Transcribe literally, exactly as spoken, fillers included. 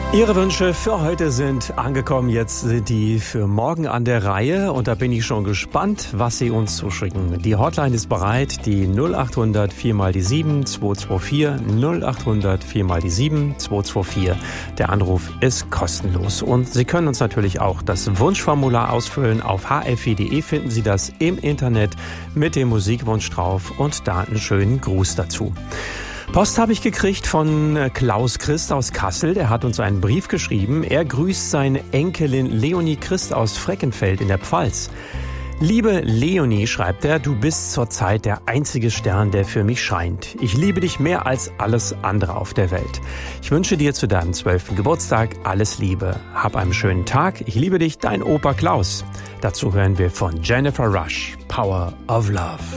Ihre Wünsche für heute sind angekommen. Jetzt sind die für morgen an der Reihe. Und da bin ich schon gespannt, was Sie uns zuschicken. Die Hotline ist bereit. Die null acht hundert vier mal die sieben zwei zwei vier. null acht hundert vier mal die sieben zwei zwei vier. Der Anruf ist kostenlos. Und Sie können uns natürlich auch das Wunschformular ausfüllen. Auf h f i punkt d e finden Sie das im Internet mit dem Musikwunsch drauf und da einen schönen Gruß dazu. Post habe ich gekriegt von Klaus Christ aus Kassel. Der hat uns einen Brief geschrieben. Er grüßt seine Enkelin Leonie Christ aus Freckenfeld in der Pfalz. Liebe Leonie, schreibt er, du bist zurzeit der einzige Stern, der für mich scheint. Ich liebe dich mehr als alles andere auf der Welt. Ich wünsche dir zu deinem zwölften Geburtstag alles Liebe. Hab einen schönen Tag. Ich liebe dich, dein Opa Klaus. Dazu hören wir von Jennifer Rush, Power of Love.